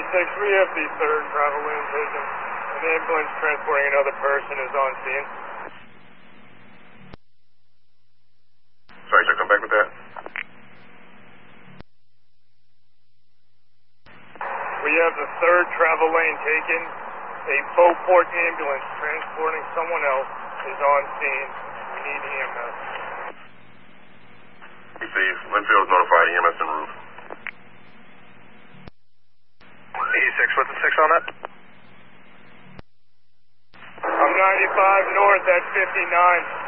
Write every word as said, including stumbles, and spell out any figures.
six, we have the third travel lane taken. An ambulance transporting another person is on scene. Sorry, sir, come back with that. We have the third travel lane taken. A Beauport ambulance transporting someone else is on scene. We need E M S. Received. Linfield notified E M S en route. eighty-six, what's the six on that? I'm ninety-five north at fifty-nine.